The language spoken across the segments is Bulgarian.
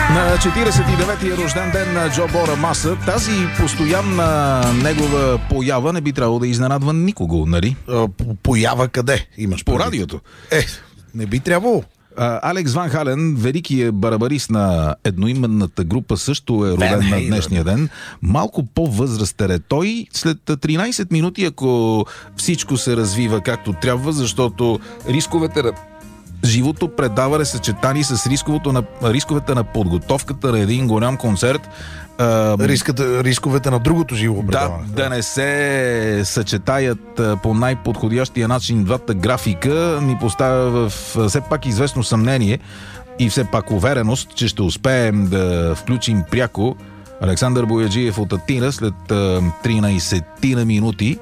На 49-я рожден ден на Джо Бора Маса, тази постоянна негова поява не би трябвало да изненадва никого, нали? Поява къде имаш? По радиото. Не би трябвало. Алекс Ван Хален, великият барабарист на едноименната група, също е роден на днешния ден. Малко по-възрастен е той. След 13 минути, ако всичко се развива както трябва, защото рисковете на живото предаване съчетани с рисковете на подготовката на един голям концерт. Рисковете на другото живо предаване. Да не се съчетаят по най-подходящия начин двата графика, ни поставя в все пак известно съмнение и все пак увереност, че ще успеем да включим пряко Александър Бояджиев от Атина след 13 минути.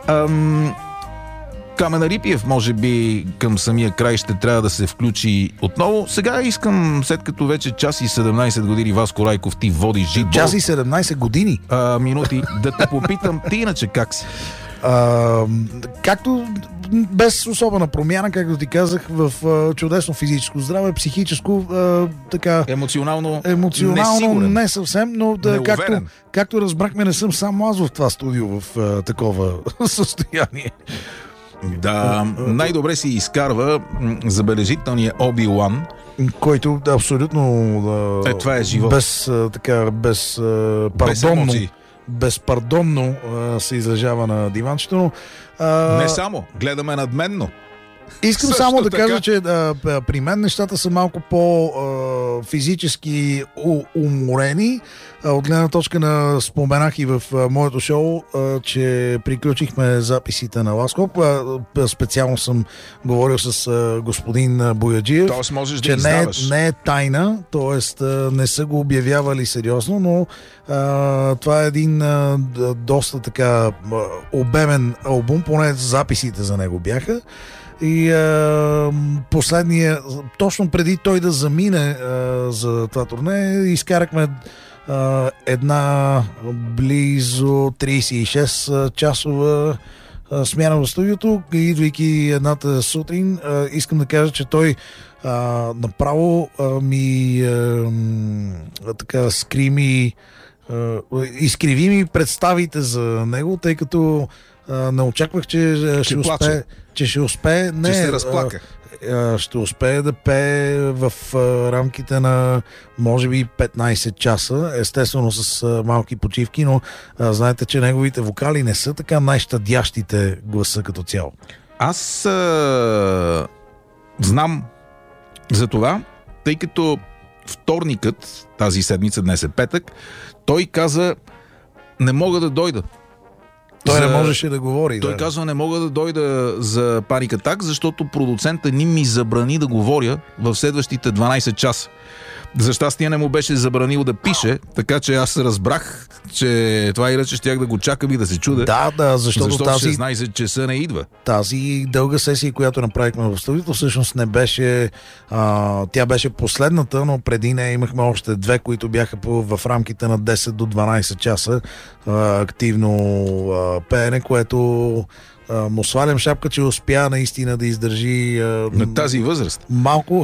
Камен Арипиев, може би към самия край ще трябва да се включи отново. Сега искам, след като вече час и 17 години Васко Райков ти води житбол. Час и 17 години? Минути. Да те попитам, ти иначе как си? Както без особена промяна, както ти казах, в чудесно физическо здраве, психическо, така... Емоционално не съвсем, но както разбрахме, не съм само аз в това студио в такова състояние. Да, най-добре си изкарва забележителния Оби-Уан, който абсолютно това е живот. Безпардонно се излежава на диванчето, но не само, гледаме надменно. Искам само да кажа, че при мен нещата са малко по-физически уморени. От гледна точка на споменах и в моето шоу, че приключихме записите на Ласкоп. Специално съм говорил с господин Бояджиев. Тоест можеш че да не е тайна, т.е. не са го обявявали сериозно, но това е един доста така обемен албум, поне записите за него бяха. И последния, точно преди той да замине за това турне, изкарахме една близо 36 часова смяна в студиото. Идвайки едната сутрин, искам да кажа, че той направо така изкриви ми представите за него, тъй като не очаквах, че ще успее. Че се разплака. Ще успее да пее в рамките на може би 15 часа, естествено с малки почивки, но знаете, че неговите вокали не са така най-щадящите гласа като цяло. Аз знам за това, тъй като вторникът, тази седмица, днес е петък, той каза: не мога да дойда. Той не можеше да говори. Той казва: не мога да дойда за Panic Attack, защото продуцента ни ми забрани да говоря в следващите 12 часа. За щастие не му беше забранил да пише, така че аз разбрах, че това иначе щях да го чакам и да се чудя. Защото тази 16 часа не идва. Тази дълга сесия, която направихме в студиото, всъщност не беше... тя беше последната, но преди нея имахме още две, които бяха в рамките на 10 до 12 часа активно пеене, което... му свалям шапка, че успя наистина да издържи на тази възраст. Малко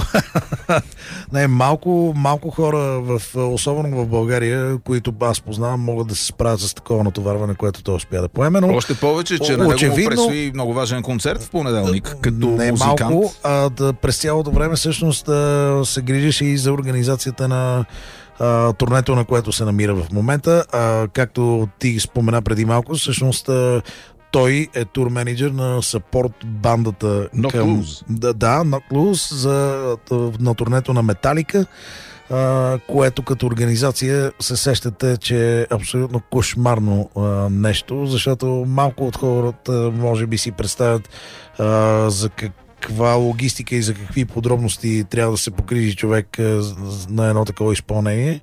хора, особено в България, които аз познавам, могат да се справят с такова натоварване, което той успя да поеме. Но още повече, че на него му предстои много важен концерт в понеделник, като музикант. Малко, през цялото време всъщност се грижеше и за организацията на турнето, на което се намира в момента. Както ти спомена преди малко, всъщност той е тур менеджер на съпорт бандата Knocked Loose на турнето на Металика, което като организация се сещате, че е абсолютно кошмарно нещо, защото малко от хората може би си представят за каква логистика и за какви подробности трябва да се погрижи човек на едно такова изпълнение.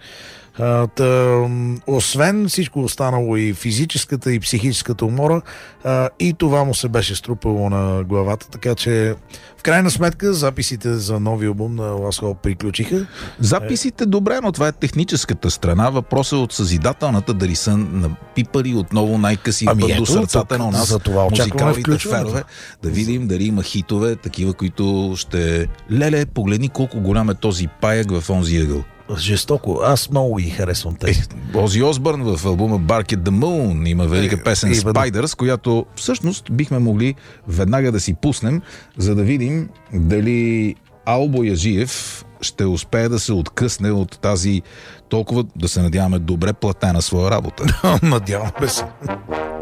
Освен всичко останало, и физическата и психическата умора, и това му се беше струпало на главата, така че в крайна сметка записите за нови албум на Last Hope приключиха. Записите добре, но това е техническата страна. Въпросът от съзидателната, дали са напипали отново най-къси път до сърцата на нас, музикалните фенове, да видим дали има хитове, такива, които ще... Леле, погледни колко голям е този паяк в онзи ъгъл. жестоко. Аз много ги харесвам тези. Ози Осбърн в албума Bark at the Moon има велика песен Spiders, която всъщност бихме могли веднага да си пуснем, за да видим дали Ало Бояджиев ще успее да се откъсне от тази толкова, да се надяваме, добре платена своя работа. Надяваме се.